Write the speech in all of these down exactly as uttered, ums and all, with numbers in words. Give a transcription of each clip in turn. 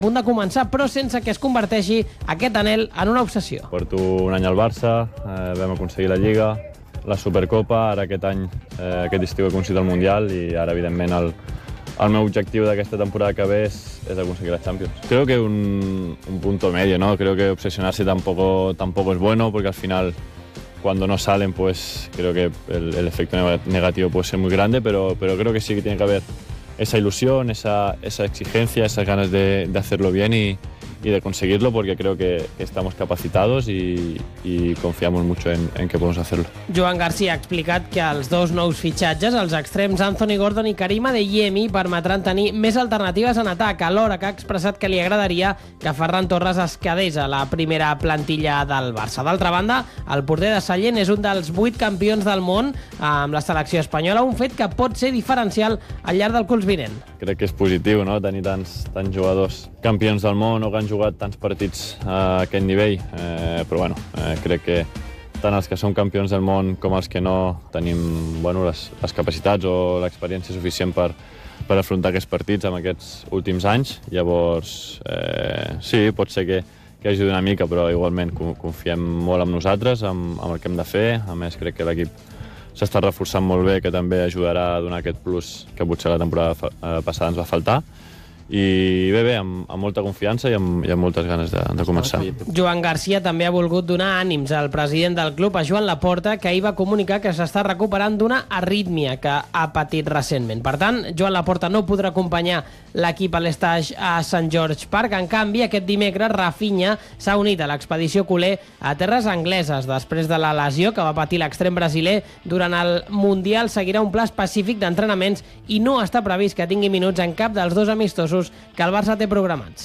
a punt de començar, però sense que es converteixi aquest anhel en una obsessió. Porto un any al Barça, eh, vam aconseguir la Lliga, la Supercopa, ara aquest any, eh, aquest estiu he aconseguit el Mundial i ara, evidentment, el, el meu objectiu d'aquesta temporada que ve es, es aconseguir la Champions. Creo que un, un punto medio, ¿no? Creo que obsesionarse tampoco, tampoco es bueno, porque al final, cuando no salen, pues creo que el, el efecto negativo puede ser muy grande, pero, pero creo que sí que tiene que haber esa ilusión, esa, esa exigencia, esas ganas de, de hacerlo bien y, y de conseguirlo, porque creo que, que estamos capacitados y, y confiamos mucho en, en que podemos hacerlo. Joan Garcia ha explicat que els dos nous fitxatges, els extrems Anthony Gordon i Karim Adeyemi, permetran tenir més alternatives en atac, alhora que ha expressat que li agradaria que Ferran Torres es quedés a la primera plantilla del Barça. D'altra banda, el porter de Sallent és un dels vuit campions del món amb la selecció espanyola, un fet que pot ser diferencial al llarg del curs vinent. Crec que és positiu, no?, tenir tants, tants jugadors campions del món o que han jugat tants partits a aquest nivell, eh, però bueno, eh, crec que tant els que som campions del món com els que no tenim, bueno, les, les capacitats o l'experiència suficient per, per afrontar aquests partits en aquests últims anys. Llavors, eh, sí, pot ser que, que ajudi una mica, però igualment confiem molt en nosaltres, en, en el que hem de fer. A més, crec que l'equip s'està reforçant molt bé, que també ajudarà a donar aquest plus que potser la temporada passada ens va faltar. I bé, bé, amb, amb molta confiança i amb, i amb moltes ganes de, de començar. Joan Garcia també ha volgut donar ànims al president del club, a Joan Laporta, que ahir va comunicar que s'està recuperant d'una arrítmia que ha patit recentment. Per tant, Joan Laporta no podrà acompanyar l'equip a l'estage a Sant George Park. En canvi, aquest dimecres, Rafinha s'ha unit a l'expedició culer a terres angleses. Després de la lesió que va patir l'extrem brasiler durant el Mundial, seguirà un pla específic d'entrenaments i no està previst que tingui minuts en cap dels dos amistosos que el Barça té programats.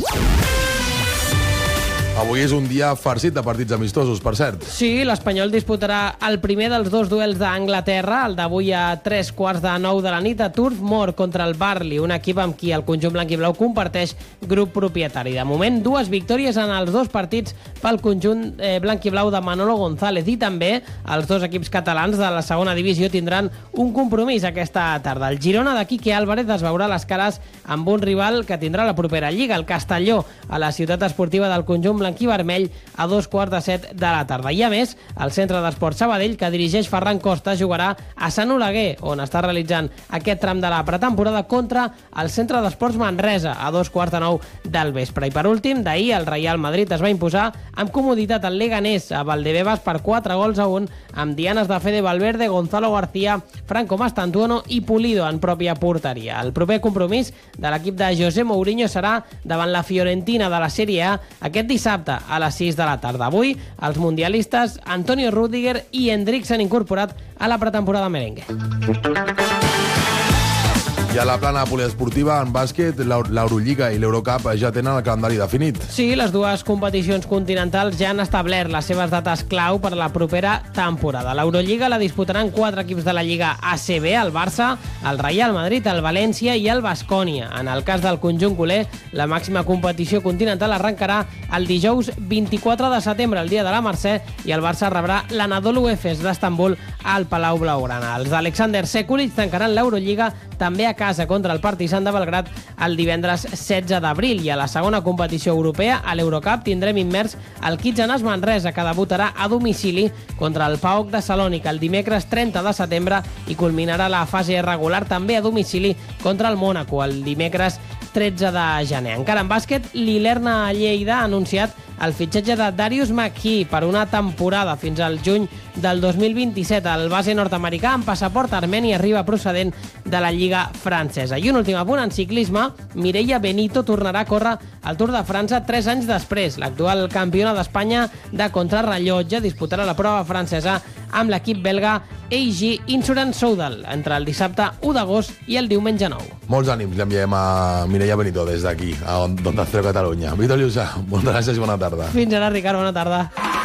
Avui és un dia farcit de partits amistosos, per cert. Sí, l'Espanyol disputarà el primer dels dos duels d'Anglaterra, el d'avui a tres quarts de nou de la nit a Turf Moor contra el Burnley, un equip amb qui el conjunt blanc i blau comparteix grup propietari. De moment, dues victòries en els dos partits pel conjunt eh, blanc i blau de Manolo González, i també els dos equips catalans de la segona divisió tindran un compromís aquesta tarda. El Girona de Quique Álvarez es veurà les cares amb un rival que tindrà la propera Lliga, el Castelló, a la ciutat esportiva del conjunt blanc i vermell a dos quarts de set de la tarda. I a més, el Centre d'Esports Sabadell, que dirigeix Ferran Costa, jugarà a Sant Oleguer, on està realitzant aquest tram de la pretemporada, contra el Centre d'Esports Manresa a dos quarts de nou del vespre. I per últim, d'ahir el Real Madrid es va imposar amb comoditat al Leganés a Valdebebas per quatre gols a un, amb dianes de Fede Valverde, Gonzalo García, Franco Mastantuono i Pulido en pròpia porteria. El proper compromís de l'equip de José Mourinho serà davant la Fiorentina de la Sèrie A aquest dissabte a les sis de la tarda. Avui, els mundialistes Antonio Rüdiger i Endrick s'han incorporat a la pretemporada merengue. I a la plana poliesportiva, en bàsquet, l'Eurolliga i l'Eurocup ja tenen el calendari definit. Sí, les dues competicions continentals ja han establert les seves dates clau per a la propera temporada. L'Eurolliga la disputaran quatre equips de la Lliga A C B, el Barça, el Real Madrid, el València i el Baskonia. En el cas del conjunt culer, la màxima competició continental arrencarà el dijous vint-i-quatre de setembre, el dia de la Mercè, i el Barça rebrà l'Anadolu Efes d'Estambul al Palau Blaugrana. Els d'Alexander Sekulic tancaran l'Eurolliga també a casa contra el Partizan de Belgrat el divendres setze d'abril, i a la segona competició europea, a l'Eurocup, tindrem immers el Kitsanas Manresa, que debutarà a domicili contra el PAOK de Salònica el dimecres trenta de setembre i culminarà la fase regular també a domicili contra el Mònaco el dimecres tretze de gener. Encara en bàsquet, l'Ilerna Lleida ha anunciat el fitxatge de Darius McKee per una temporada fins al juny del dos mil vint-i-set. El base nord-americà amb passaport armeni arriba procedent de la Lliga francesa. I un últim apunt en ciclisme, Mireia Benito tornarà a córrer el Tour de França tres anys després. L'actual campiona d'Espanya de contrarrellotge disputarà la prova francesa amb l'equip belga A G Insurance Soudal entre el dissabte u d'agost i el diumenge nou. Molts ànims li enviem a Mireia Benito des d'aquí, a Onda Cero Catalunya. Víctor Llussà, moltes gràcies i bona tarda. Fins ara, Ricard, bona tarda.